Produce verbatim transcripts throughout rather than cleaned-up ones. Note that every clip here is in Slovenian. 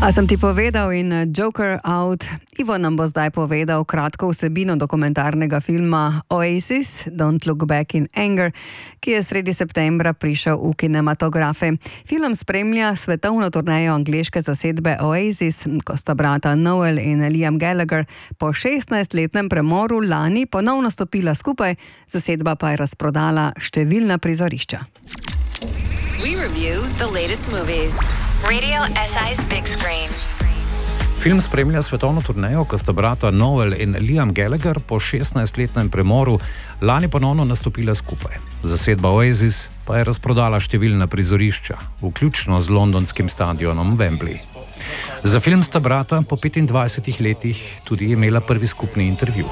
A sem ti povedal in Joker out. Ivo nam bo zdaj povedal kratko vsebino dokumentarnega filma Oasis, Don't Look Back in Anger, ki je sredi septembra prišel v kinematografe. Film spremlja svetovno turnejo angleške zasedbe Oasis, ko sta brata Noel in Liam Gallagher po šestnajstletnem premoru lani ponovno stopila skupaj, zasedba pa je razprodala številna prizorišča. We review the latest movies. Radio S I's Big Screen. Film spremlja svetovno turnejo, ko sta brata Noel in Liam Gallagher po šestnajstletnem premoru lani ponovno nastopila skupaj. Zasedba Oasis pa je razprodala številna prizorišča, vključno z londonskim stadionom Wembley. Za film sta brata po petindvajsetih letih tudi imela prvi skupni intervju.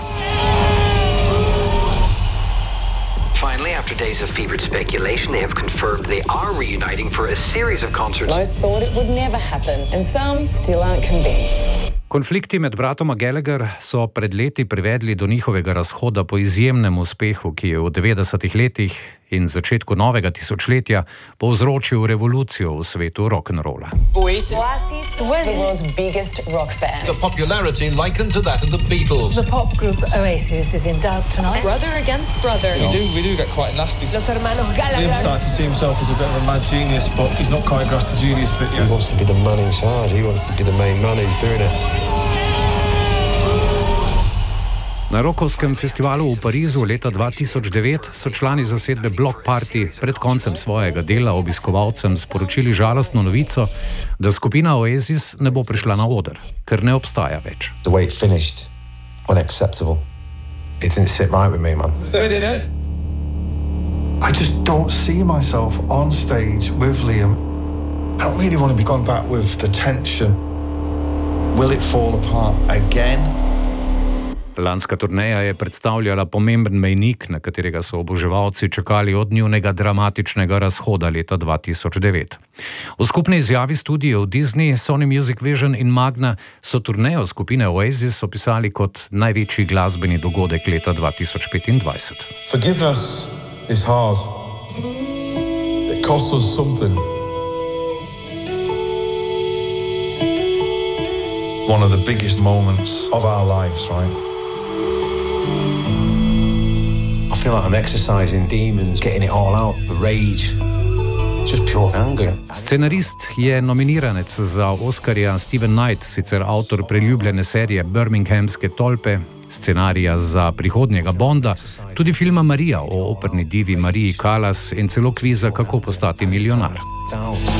Finally, after days of fevered speculation, they have confirmed they are reuniting for a series of concerts. Most thought it would never happen, and some still aren't convinced. Konflikti med bratoma Gallagher so pred leti privedli do njihovega razhoda po izjemnem uspehu, ki je v devetdesetih letih in začetku novega tisočletja povzročil revolucijo v svetu rock'n'rolla. Oasis, the world's biggest rock band. The popularity likened to that of the Beatles. The pop group Oasis is in doubt tonight. Brother against brother. We do, we do get quite nasty. Los hermanos Gallagher. Liam started to see himself as a bit of a mad genius, but he's not quite grasped the genius bit yet. He wants to be the man in charge. He wants to be the main man who's doing it. Na rokovskem festivalu v Parizu leta dva tisoč devet so člani zasedbe Block Party pred koncem svojega dela obiskovalcem sporočili žalostno novico, da skupina Oasis ne bo prišla na oder, ker ne obstaja več. The way it finished, unacceptable. It didn't sit right with me, man. I just don't see myself on stage with Liam. I don't really want to be going back with the tension. Will it fall apart again? Lanska turneja je predstavljala pomemben mejnik, na katerega so oboževalci čakali od njunega dramatičnega razhoda leta dva tisoč devet. V skupni izjavi studijev Disney, Sony Music Vision in Magna so turnejo skupine Oasis opisali kot največji glasbeni dogodek leta dva tisoč petindvajset. Forgiveness is hard. It costs us something. One of the biggest moments of our lives, right? I feel like I'm exercising demons, getting it all out, the rage, just pure anger. Scenarist je nominiranec za Oskarja Steven Knight, sicer avtor priljubljene serije Birminghamske tolpe, scenarija za prihodnjega Bonda, tudi filma Marija o operni divi Mariji Callas in celo kviza Kako postati milijonar.